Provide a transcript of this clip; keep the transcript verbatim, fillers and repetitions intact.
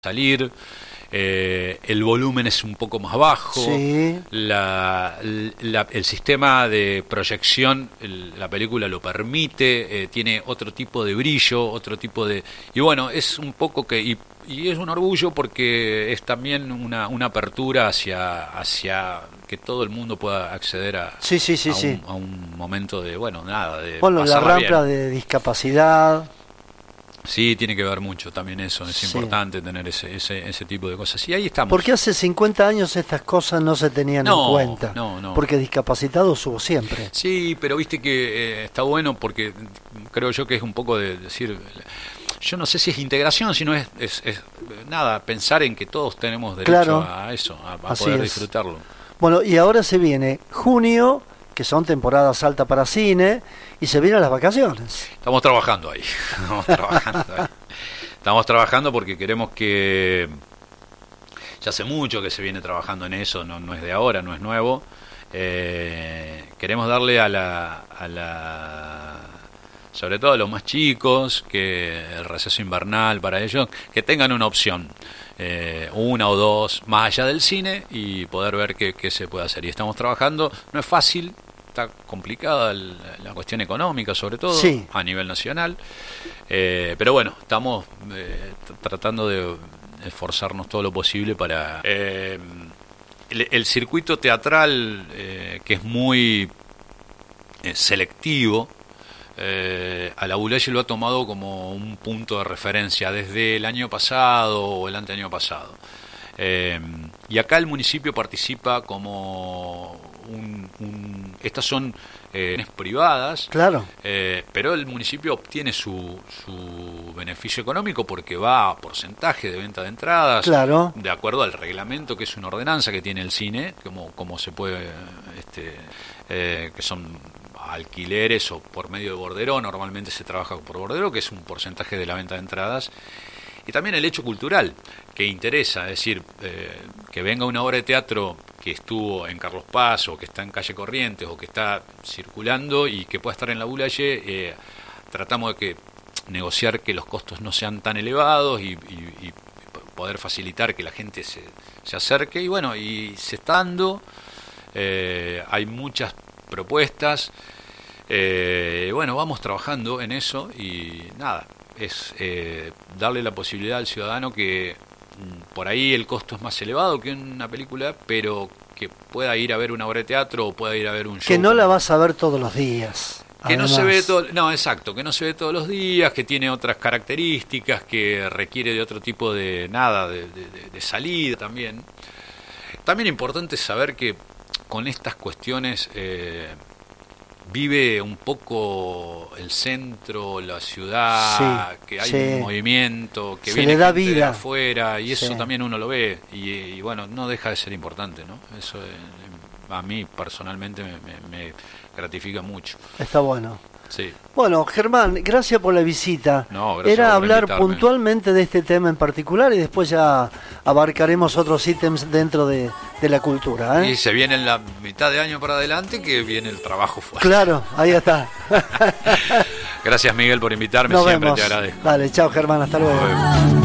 salir, eh, el volumen es un poco más bajo, sí. la, la, el sistema de proyección, el, la película lo permite, eh, tiene otro tipo de brillo, otro tipo de... Y bueno, es un poco que... Y, y es un orgullo porque es también una, una apertura hacia, hacia que todo el mundo pueda acceder a, sí, sí, sí, a, sí. un, a un momento de, bueno, nada, de bueno, la rampa bien. de discapacidad... Sí, tiene que ver mucho también eso, es sí. importante tener ese, ese ese tipo de cosas. Y ahí estamos. Porque hace cincuenta años estas cosas no se tenían no, en cuenta. No, no. Porque discapacitados hubo siempre. Sí, pero viste que eh, está bueno porque creo yo que es un poco de decir... Yo no sé si es integración, sino es, es, es nada, pensar en que todos tenemos derecho claro, a eso, a, a poder es. disfrutarlo. Bueno, y ahora se viene junio, que son temporadas altas para cine, y se vienen las vacaciones. Estamos trabajando ahí, estamos trabajando ahí. Estamos trabajando porque queremos que... Ya hace mucho que se viene trabajando en eso, no, no es de ahora, no es nuevo. Eh, queremos darle a la... A la sobre todo a los más chicos, que el receso invernal para ellos, que tengan una opción, eh, una o dos, más allá del cine, y poder ver qué, qué se puede hacer. Y estamos trabajando, no es fácil, está complicada el, la cuestión económica, sobre todo, sí. a nivel nacional, eh, pero bueno, estamos eh, tratando de esforzarnos todo lo posible para... Eh, el, el circuito teatral, eh, que es muy eh, selectivo, Eh, a la Boulaye lo ha tomado como un punto de referencia desde el año pasado o el anteaño pasado. Eh, y acá el municipio participa como un... un estas son eh, privadas, claro. eh, pero el municipio obtiene su, su beneficio económico porque va a porcentaje de venta de entradas, claro. de acuerdo al reglamento, que es una ordenanza que tiene el cine, como, como se puede... este eh, que son... alquileres o por medio de bordero, normalmente se trabaja por bordero, que es un porcentaje de la venta de entradas, y también el hecho cultural, que interesa, es decir, eh, que venga una obra de teatro que estuvo en Carlos Paz, o que está en Calle Corrientes, o que está circulando, y que pueda estar en la Boulaye, eh, tratamos de que negociar que los costos no sean tan elevados, y, y, y poder facilitar que la gente se, se acerque, y bueno, y se está dando, eh, hay muchas propuestas. Eh, bueno, vamos trabajando en eso y nada, es eh, darle la posibilidad al ciudadano que mm, por ahí el costo es más elevado que una película, pero que pueda ir a ver una obra de teatro o pueda ir a ver un show. Que no la vas a ver todos los días. Que además. no se ve todo, no, exacto, que no se ve todos los días, que tiene otras características, que requiere de otro tipo de nada, de, de, de salida también. También importante saber que con estas cuestiones eh, vive un poco el centro, la ciudad, sí, que hay sí. un movimiento, que se viene le da gente vida de afuera, y eso sí. también uno lo ve, y, y bueno, no deja de ser importante, ¿no? Eso eh, a mí personalmente me, me, me gratifica mucho. Está bueno. Sí. Bueno, Germán, gracias por la visita. No, gracias Era por hablar invitarme. puntualmente de este tema en particular y después ya abarcaremos otros ítems dentro de, de la cultura, ¿eh? Y se viene en la mitad de año para adelante, que viene el trabajo fuerte. Claro, ahí está. Gracias, Miguel, por invitarme. Nos Siempre vemos. te agradezco. Dale, chao, Germán, hasta luego.